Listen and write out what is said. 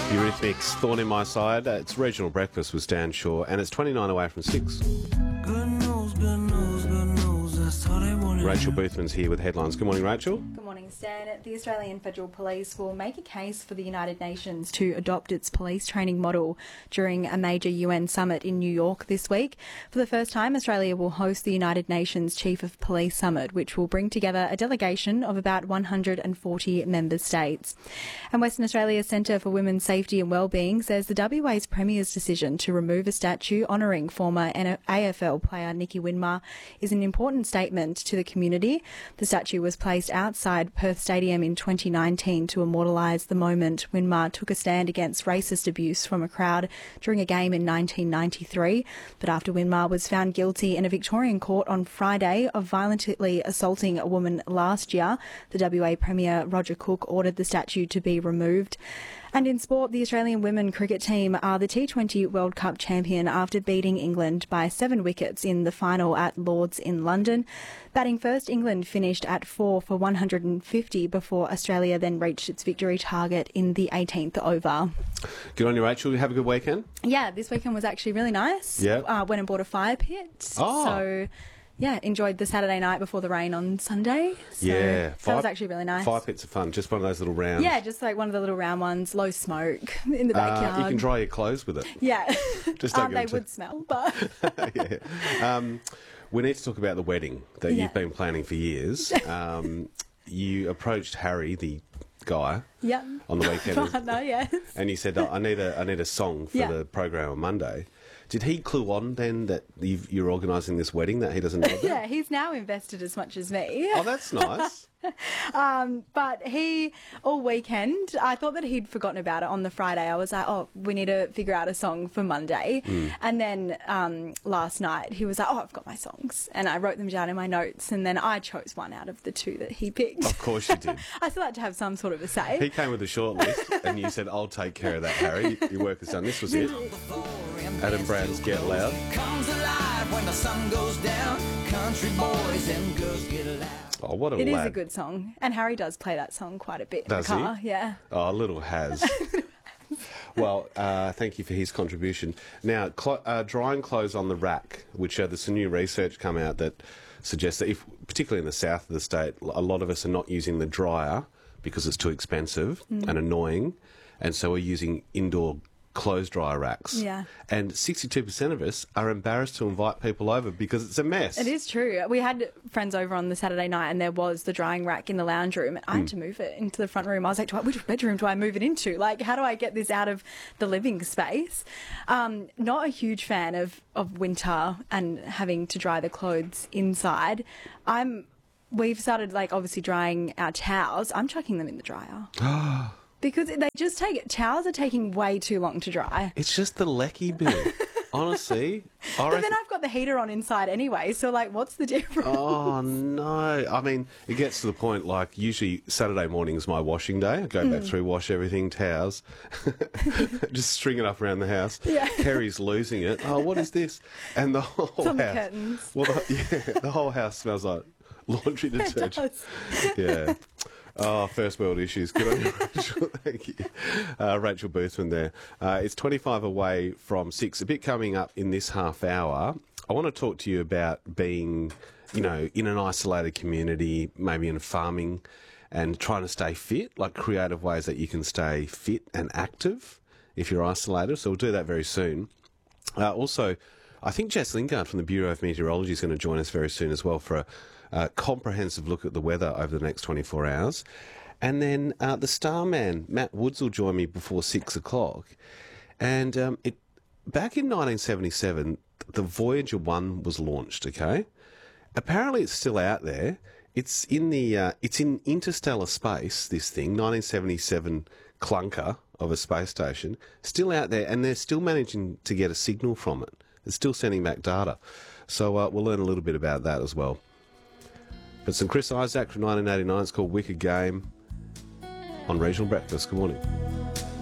Eurythmics, Thorn in My Side. It's Regional Breakfast with Stan Shaw, and it's 29 away from 6. Good news, good news, good news. That's all they want. Rachel Boothman's here with headlines. Good morning, Rachel. Good morning, Stan. The Australian Federal Police will make a case for the United Nations to adopt its police training model during a major UN summit in New York this week. For the first time, Australia will host the United Nations Chief of Police Summit, which will bring together a delegation of about 140 member states. And Western Australia's Centre for Women's Safety and Wellbeing says the WA's Premier's decision to remove a statue honouring former AFL player Nicky Winmar is an important statement to the community. The statue was placed outside Perth Stadium in 2019 to immortalise the moment Winmar took a stand against racist abuse from a crowd during a game in 1993. But after Winmar was found guilty in a Victorian court on Friday of violently assaulting a woman last year, the WA Premier Roger Cook ordered the statue to be removed. And in sport, the Australian women cricket team are the T20 World Cup champion after beating England by 7 wickets in the final at Lord's in London. Batting first, England finished at 4 for 150 before Australia then reached its victory target in the 18th over. Good on you, Rachel. You have a good weekend? Yeah, this weekend was actually really nice. Yeah. Went and bought a fire pit. Oh. So, yeah, enjoyed the Saturday night before the rain on Sunday. So Yeah. that was actually really nice. Fire pits are fun. Just one of those little rounds. Yeah, just like one of the little round ones, low smoke in the backyard. You can dry your clothes with it. Yeah. Just don't They give would smell, but... Yeah. We need to talk about the wedding that you've been planning for years. You approached Harry, the guy, Yeah. on the weekend, Partner, yes. and you said, I need a song for Yeah. the program on Monday. Did he clue on then that you're organising this wedding that he doesn't know about? Yeah, he's now invested as much as me. Oh, that's nice. But he, all weekend, I thought that he'd forgotten about it on the Friday. I was like, oh, we need to figure out a song for Monday. And then last night he was like, oh, I've got my songs. And I wrote them down in my notes. And then I chose one out of the two that he picked. Of course you did. I still had to have some sort of a say. He came with a short list and you said, I'll take care of that, Harry. Your work is done. This was it. Adam Brown's Get Loud. Comes alive when the sun goes down. Country boys and girls get loud. Oh, what a It lad. is a good song. And Harry does play that song quite a bit in Does the he? car. Yeah. Oh, little has. Well, thank you for his contribution. Now, drying clothes on the rack, which there's some new research come out that suggests that, particularly in the south of the state, a lot of us are not using the dryer because it's too expensive and annoying, and so we're using indoor clothes dryer racks. Yeah. And 62% of us are embarrassed to invite people over because it's a mess. It is true. We had friends over on the Saturday night and there was the drying rack in the lounge room and I had to move it into the front room. I was like, which bedroom do I move it into? Like, how do I get this out of the living space? Not a huge fan of winter and having to dry the clothes inside. We've started, like, obviously drying our towels. I'm chucking them in the dryer. Because they just towels are taking way too long to dry. It's just the lecky bit. Honestly. But then I've got the heater on inside anyway, so, like, what's the difference? Oh, no. I mean, it gets to the point, like, usually Saturday morning is my washing day. I go back through, wash everything, towels, just string it up around the house. Yeah. Kerry's losing it. Oh, what is this? And the whole It's on house. the curtains. Well, the whole house smells like laundry detergent. does. Yeah. Oh, first world issues. Good on you, Rachel. Thank you. Rachel Boothman there. It's 25 away from 6. A bit coming up in this half hour. I want to talk to you about being, in an isolated community, maybe in farming, and trying to stay fit, like creative ways that you can stay fit and active if you're isolated. So we'll do that very soon. Also, I think Jess Lingard from the Bureau of Meteorology is going to join us very soon as well for a comprehensive look at the weather over the next 24 hours. And then the Starman, Matt Woods, will join me before 6 o'clock. And back in 1977, the Voyager 1 was launched, okay? Apparently it's still out there. It's in interstellar space, this thing, 1977 clunker of a space station, still out there, and they're still managing to get a signal from it. It's still sending back data. So we'll learn a little bit about that as well. But some Chris Isaac from 1989. It's called Wicked Game on Regional Breakfast. Good morning.